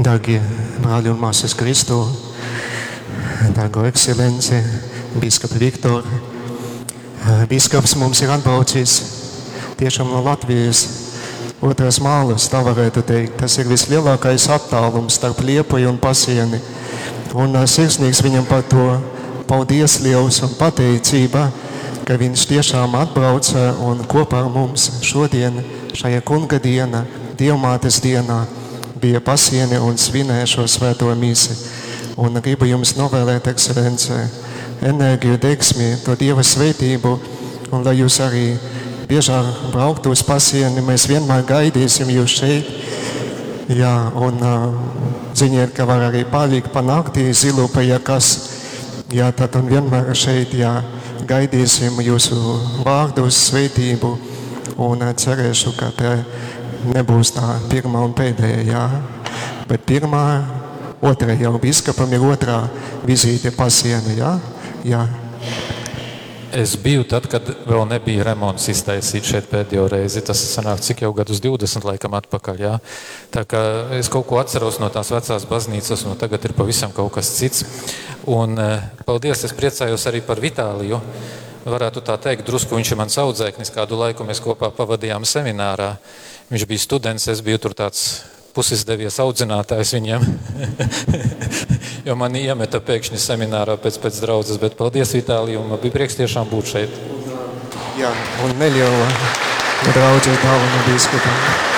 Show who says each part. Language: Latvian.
Speaker 1: Dārgie brāļi un māsas Kristu, dārgo ekscelenci, bīskapa Viktor. Bīskaps mums ir atbraucis tiešām no Latvijas otras malas, tā varētu teikt. Tas ir vislielākais attālums starp Liepoju un Pasieni. Un sirsnīgs viņam par to paldies liels un pateicība, ka viņš tiešām atbrauca un kopā ar mums šodien, šajā kunga diena, Dievmātes dienā, bija Pasieni un svinēja šo svēto misi. Un gribu jums novēlēt, ekscelence, enerģiju, deksmi, to Dieva svētību, un lai jūs arī biežāk brauktu uz Pasieni, mēs vienmēr gaidīsim jūs šeit. Jā, un ziniet, ka var arī palikt pa naktī Zilupa, ja kas. Jā, tad un vienmēr šeit, jā, gaidīsim jūsu vārdus, svētību, un cerēšu, ka te nebūs tā pirmā un pēdējā, jā. Bet pirmā, otrā jau biskupam ir otrā vizīte Pasieni, jā? Jā.
Speaker 2: Es biju tad, kad vēl nebija remonts iztaisīt šeit pēdējo reizi. Tas sanāk cik jau gadus 20 laikam atpakaļ, jā. Tā kā es kaut ko atceros no tās vecās baznīcas, un tagad ir pavisam kaut kas cits. Un paldies, es priecājos arī par Vitāliju. Varētu tā teikt, drusku viņš ir mans audzēknis, kādu laiku mēs kopā pavadījām seminārā. Viņš bija students, es biju tur tāds pusizdevies audzinātājs viņiem, jo mani iemeta pēkšņi seminārā pēc draudzes, bet paldies Vitāliju, un man bija prieks tiešām būt šeit.
Speaker 1: Jā, un neliela draudze tālu no biskupam.